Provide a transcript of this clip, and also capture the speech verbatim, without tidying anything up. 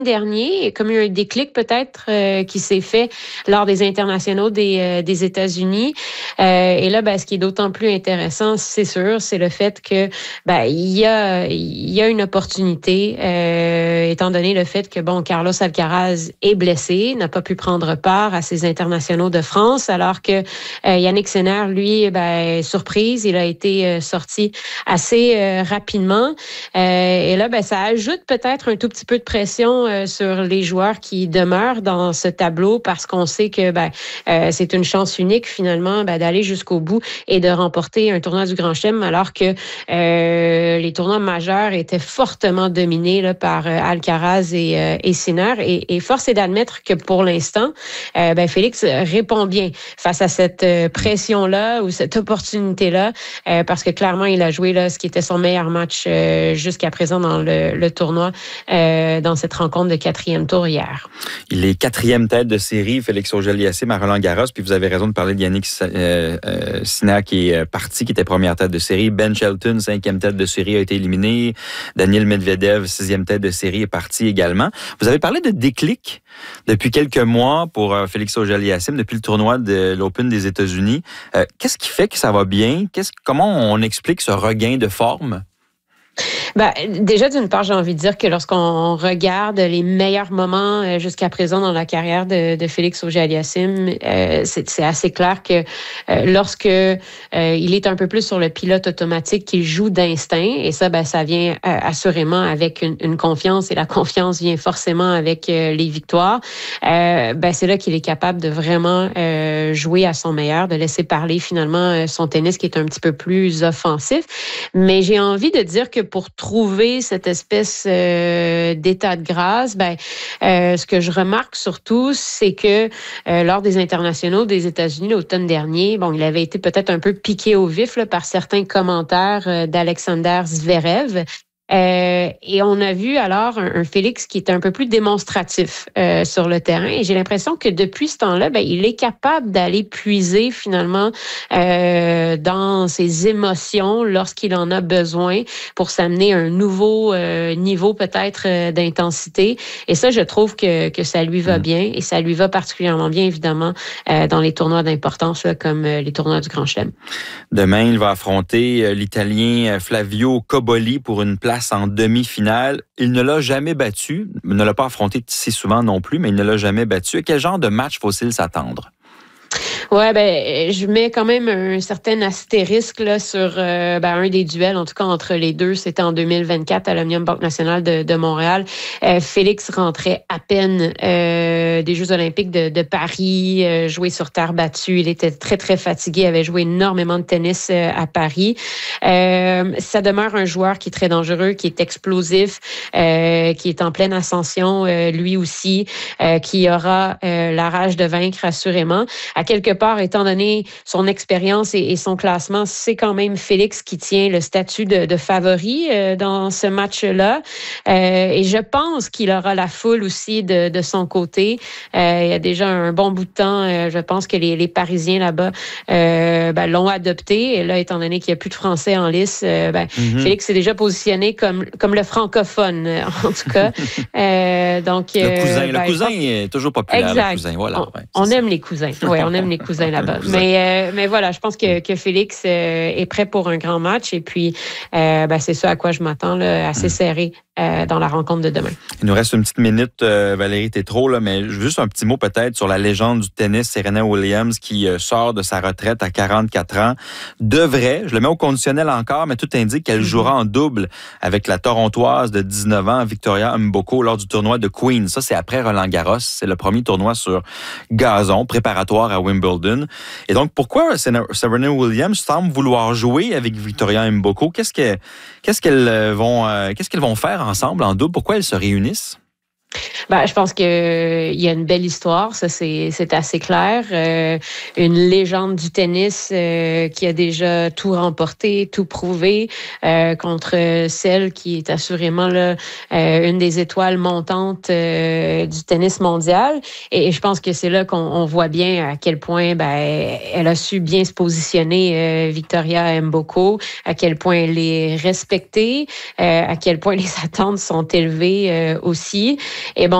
dernier, comme eu un déclic peut-être euh, qui s'est fait lors des internationaux des, euh, des États-Unis. Euh, et là, ben, ce qui est d'autant plus intéressant, c'est sûr, c'est le fait que ben, il y a, il y a une opportunité, euh, étant donné le fait que bon, Carlos Alcaraz est blessé, n'a pas pu prendre part à ces internationaux de France, alors que euh, Yannick Sinner, lui, ben, surprise, il a été euh, sorti assez euh, rapidement. Euh, et là, ben, ça ajoute peut-être un tout petit peu de pression euh, sur les joueurs qui demeurent dans ce tableau parce qu'on sait que ben, euh, c'est une chance unique finalement ben, d'aller jusqu'au bout et de remporter un tournoi du Grand Chelem alors que euh, les tournois majeurs étaient fortement dominés là, par euh, Alcaraz et, euh, et Sinner. Et, et force est d'admettre que pour l'instant, euh, ben, Félix répond bien face à cette euh, pression-là ou cette opportunité-là euh, parce que clairement, il a joué là, ce qui était son meilleur match euh, jusqu'à présent dans le, le tournoi, euh, dans cette rencontre de quatrième tour hier. Il est quatrième tête de série, Félix Auger-Aliassime à Roland-Garros. Puis vous avez raison de parler de Yannick euh, euh, Sinner qui est parti, qui était première tête de série. Ben Shelton, cinquième tête de série, a été éliminé. Daniil Medvedev, sixième tête de série, est parti également. Vous avez parlé de déclic depuis quelques mois pour euh, Félix Auger-Aliassime, depuis le tournoi de l'Open des États-Unis. Euh, qu'est-ce qui fait que ça va bien? Qu'est-ce, comment on explique ce regain de forme? Ben, déjà, d'une part, j'ai envie de dire que lorsqu'on regarde les meilleurs moments euh, jusqu'à présent dans la carrière de, de Félix Auger-Aliassime, euh, c'est, c'est assez clair que euh, lorsque euh, il est un peu plus sur le pilote automatique, qu'il joue d'instinct, et ça, ben, ça vient euh, assurément avec une, une confiance, et la confiance vient forcément avec euh, les victoires. Euh, ben, c'est là qu'il est capable de vraiment euh, jouer à son meilleur, de laisser parler finalement euh, son tennis qui est un petit peu plus offensif. Mais j'ai envie de dire que pour trouver cette espèce euh, d'état de grâce, ben, euh, ce que je remarque surtout, c'est que euh, lors des internationaux des États-Unis l'automne dernier, bon, il avait été peut-être un peu piqué au vif là, par certains commentaires euh, d'Alexander Zverev. Euh, et on a vu alors un, un Félix qui était un peu plus démonstratif euh, sur le terrain. Et j'ai l'impression que depuis ce temps-là, ben, il est capable d'aller puiser finalement euh, dans ses émotions lorsqu'il en a besoin pour s'amener à un nouveau euh, niveau peut-être euh, d'intensité. Et ça, je trouve que, que ça lui va bien et ça lui va particulièrement bien, évidemment, euh, dans les tournois d'importance là, comme euh, les tournois du Grand Chelem. Demain, il va affronter euh, l'Italien Flavio Cobolli pour une place en demi-finale. Il ne l'a jamais battu. Il ne l'a pas affronté si souvent non plus, mais il ne l'a jamais battu. À quel genre de match faut-il s'attendre? Ouais, ben je mets quand même un certain astérisque là sur euh, ben, un des duels, en tout cas entre les deux. C'était en deux mille vingt-quatre à l'Omnium Banque Nationale de, de Montréal. Euh, Félix rentrait à peine euh, des Jeux Olympiques de, de Paris, euh, joué sur terre battue. Il était très très fatigué. Il avait joué énormément de tennis euh, à Paris. Euh, ça demeure un joueur qui est très dangereux, qui est explosif, euh, qui est en pleine ascension, euh, lui aussi, euh, qui aura euh, la rage de vaincre assurément. À quelque part, étant donné son expérience et, et son classement, c'est quand même Félix qui tient le statut de, de favori euh, dans ce match-là. Euh, et je pense qu'il aura la foule aussi de, de son côté. Euh, il y a déjà un bon bout de temps, euh, je pense que les, les Parisiens là-bas euh, ben, l'ont adopté. Et là, étant donné qu'il n'y a plus de Français en lice, euh, ben, mm-hmm. Félix s'est déjà positionné comme, comme le francophone, en tout cas. Euh, donc, le cousin, euh, ben, le cousin pense... est toujours populaire. Exact. Le cousin, voilà. On, ouais, on ça. aime les cousins. Oui, on aime les cousins là-bas. Mais, euh, mais voilà, je pense que, que Félix euh, est prêt pour un grand match. Et puis, euh, ben, c'est ça à quoi je m'attends, là, assez serré euh, dans la rencontre de demain. Il nous reste une petite minute, euh, Valérie Tétrault, là, mais juste un petit mot peut-être sur la légende du tennis, Serena Williams, qui euh, sort de sa retraite à quarante-quatre ans. Devrait, je le mets au conditionnel encore, mais tout indique qu'elle jouera en double avec la Torontoise de dix-neuf ans, Victoria Mboko, lors du tournoi de Queens. Ça, c'est après Roland-Garros. C'est le premier tournoi sur gazon, préparatoire à Wimbledon. Et donc, pourquoi Serena Williams semble vouloir jouer avec Victoria Mboko? Qu'est-ce que, qu'est-ce qu'elles vont, euh, qu'est-ce qu'elles vont faire ensemble en double? Pourquoi elles se réunissent? Ben, je pense que il y a une belle histoire, ça c'est c'est assez clair. Euh, une légende du tennis euh, qui a déjà tout remporté, tout prouvé euh, contre celle qui est assurément là euh, une des étoiles montantes euh, du tennis mondial. Et, et je pense que c'est là qu'on on voit bien à quel point ben elle a su bien se positionner, euh, Victoria Mboko, à quel point elle est respectée, euh, à quel point les attentes sont élevées euh, aussi. Et bon.